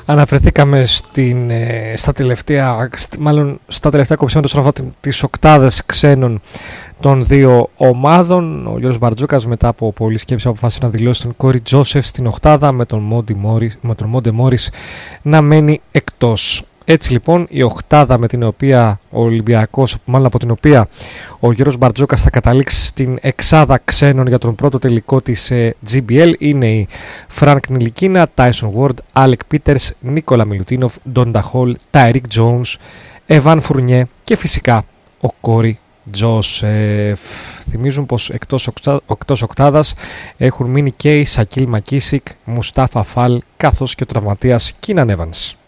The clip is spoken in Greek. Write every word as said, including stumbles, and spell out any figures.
Αναφερθήκαμε στην, στα τελευταία, μάλλον στα τελευταία κοψίματα όσον αφορά τις οκτάδες ξένων των δύο ομάδων. Ο Γιώργος Μπαρτζόκας μετά από πολλή σκέψη αποφάσισε να δηλώσει τον Κόρι Τζόσεφ στην οκτάδα με τον Μόντι Μόρις, με τον Μόντε Μόρις να μένει εκτός. Έτσι λοιπόν η οκτάδα με την οποία ο Ολυμπιακός, μάλλον από την οποία ο Γιώργος Μπαρτζόκας θα καταλήξει στην εξάδα ξένων για τον πρώτο τελικό της τζι μπι ελ είναι οι Φρανκ Νιλικίνα, Τάισον Ward, Άλεκ Πίτερς, Νίκολα Μιλουτίνοφ, Ντόντα Χολ, Τάιρικ Τζόουνς, Εβάν Φουρνιέ και φυσικά ο Κόρι Τζόσεφ. Θυμίζουν πως εκτός, οκτά, εκτός οκτάδας έχουν μείνει και οι Σακίλ Μακίσικ, Μουστάφα Φαλ καθώς και ο τραυματίας Κίναν Έβανς.